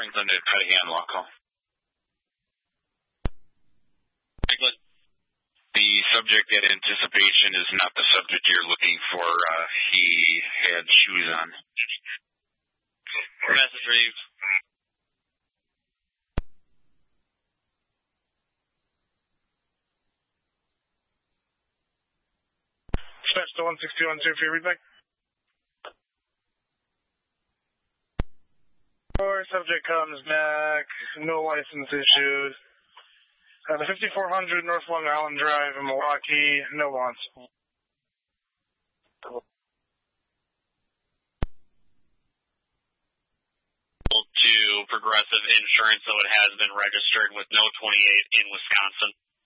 Limited Petty Hand Law Call. The subject at anticipation is not the subject you're looking for. He had shoes on. Message reads. Dispatch to 161-2 for your readback. Or subject comes back, no license issued. The 5400 North Long Island Drive in Milwaukee, no wants. To Progressive Insurance, though it has been registered with no 28 in Wisconsin.